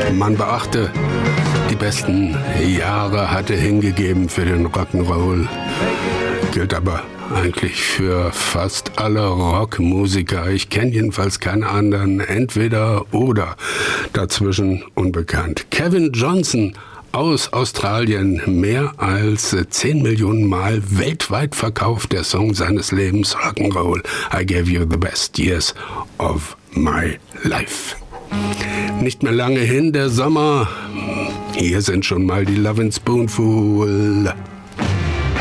Man beachte, die besten Jahre hatte hingegeben für den Rock'n'Roll. Gilt aber eigentlich für fast alle Rockmusiker. Ich kenne jedenfalls keine anderen, entweder oder, dazwischen unbekannt. Kevin Johnson aus Australien, mehr als 10 Millionen Mal weltweit verkauft, der Song seines Lebens, Rock'n'Roll, I Gave You the Best Years of My Life. Nicht mehr lange hin, der Sommer. Hier sind schon mal die Lovin' Spoonful.